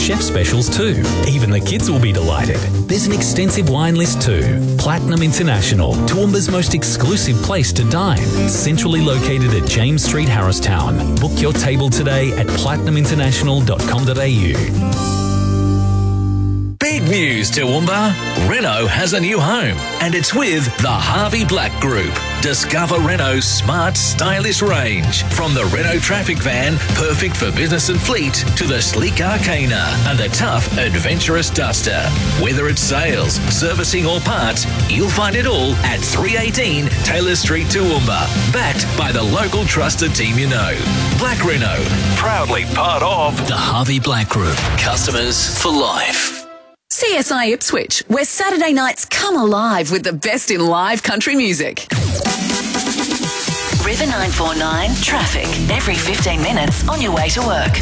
chef specials too. Even the kids will be delighted. There's an extensive wine list too. Platinum International, Toowoomba's most exclusive place to dine. Centrally located at James Street, Harristown. Book your table today at platinuminternational.com.au. Big news, Toowoomba. Renault has a new home, and it's with the Harvey Black Group. Discover Renault's smart, stylish range. From the Renault Traffic Van, perfect for business and fleet, to the sleek Arcana and the tough, adventurous Duster. Whether it's sales, servicing or parts, you'll find it all at 318 Taylor Street, Toowoomba. Backed by the local trusted team you know. Black Renault, proudly part of the Harvey Black Group. Customers for life. CSI Ipswich, where Saturday nights come alive with the best in live country music. River 949 traffic every 15 minutes on your way to work.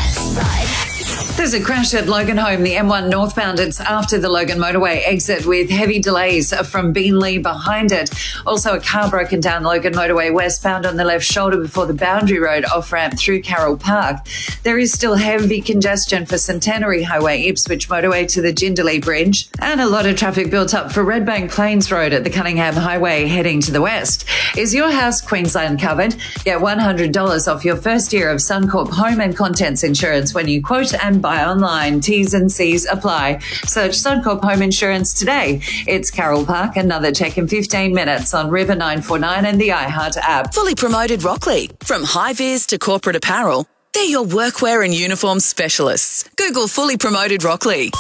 There's a crash at Logan Home, the M1 northbound. It's after the Logan motorway exit with heavy delays from Beanley behind it. Also, a car broken down Logan motorway westbound on the left shoulder before the Boundary Road off-ramp through Carroll Park. There is still heavy congestion for Centenary Highway, Ipswich motorway to the Jindalee Bridge. And a lot of traffic built up for Redbank Plains Road at the Cunningham Highway heading to the west. Is your house Queensland covered? Get $100 off your first year of Suncorp home and contents insurance when you quote and buy online. T's and C's apply. Search Suncorp Home Insurance today. It's Carroll Park. Another check in 15 minutes on River 949 and the iHeart app. Fully Promoted Rockley. From high-vis to corporate apparel, they're your workwear and uniform specialists. Google Fully Promoted Rockley.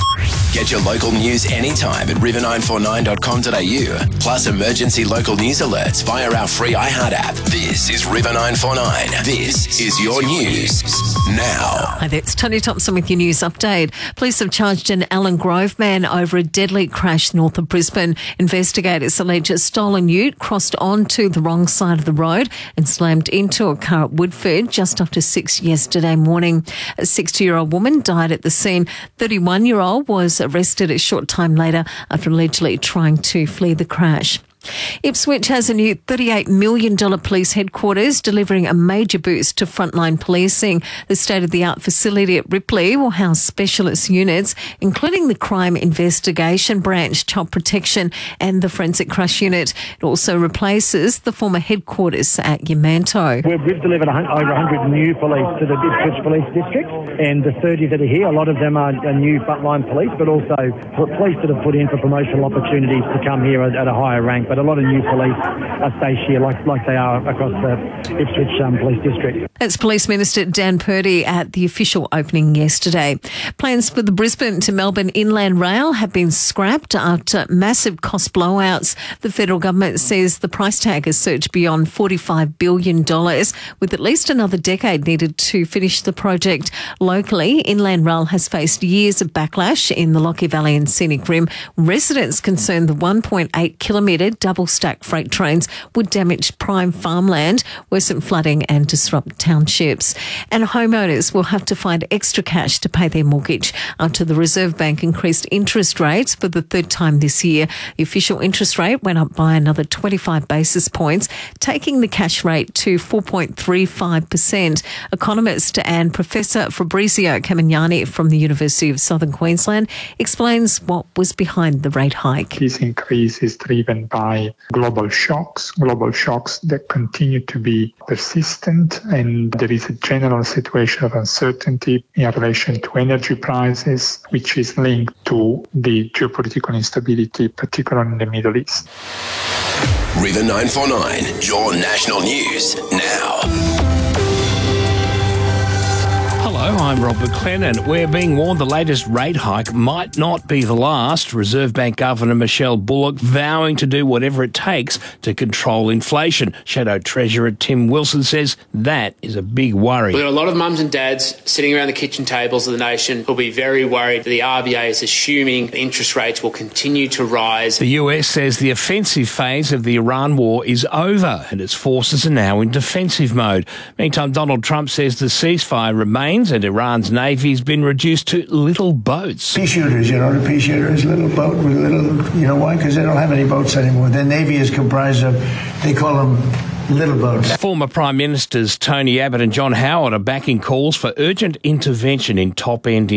Get your local news anytime at river949.com.au. Plus emergency local news alerts via our free iHeart app. This is River 949. This is your news now. Hi there, it's Tony Thompson with your news update. Police have charged an Allen Grove man over a deadly crash north of Brisbane. Investigators allege a stolen ute crossed onto the wrong side of the road and slammed into a car at Woodford just after 6 yesterday morning. A 60-year-old woman died at the scene. 31-year-old was arrested a short time later after allegedly trying to flee the crash. Ipswich has a new $38 million police headquarters, delivering a major boost to frontline policing. The state-of-the-art facility at Ripley will house specialist units, including the Crime Investigation Branch, Child Protection and the Forensic Crush Unit. It also replaces the former headquarters at Yamanto. We've delivered over 100 new police to the Ipswich Police District, and the 30 that are here, a lot of them are new frontline police, but also police that have put in for promotional opportunities to come here at a higher rank. But a lot of new police are stationed here like they are across the Ipswich Police District. That's Police Minister Dan Purdy at the official opening yesterday. Plans for the Brisbane to Melbourne Inland Rail have been scrapped after massive cost blowouts. The federal government says the price tag has surged beyond $45 billion, with at least another decade needed to finish the project. Locally, Inland Rail has faced years of backlash in the Lockyer Valley and Scenic Rim. Residents concerned the 1.8 kilometre double-stack freight trains would damage prime farmland, worsen flooding and disrupt townships. And homeowners will have to find extra cash to pay their mortgage after the Reserve Bank increased interest rates for the third time this year. The official interest rate went up by another 25 basis points, taking the cash rate to 4.35%. Economist and Professor Fabrizio Camignani from the University of Southern Queensland explains what was behind the rate hike. This increase is driven by global shocks that continue to be persistent, and there is a general situation of uncertainty in relation to energy prices, which is linked to the geopolitical instability, particularly in the Middle East. River 949, your national news now. Hello, I'm Rob McLennan. We're being warned the latest rate hike might not be the last. Reserve Bank Governor Michelle Bullock vowing to do whatever it takes to control inflation. Shadow Treasurer Tim Wilson says that is a big worry. We've got a lot of mums and dads sitting around the kitchen tables of the nation who'll be very worried that the RBA is assuming interest rates will continue to rise. The US says the offensive phase of the Iran war is over and its forces are now in defensive mode. Meantime, Donald Trump says the ceasefire remains and Iran's navy has been reduced to little boats. Pea shooters, the pea shooter is a little boat with little, why? Because they don't have any boats anymore. Their navy is comprised of, they call them little boats. Former Prime Ministers Tony Abbott and John Howard are backing calls for urgent intervention in top-end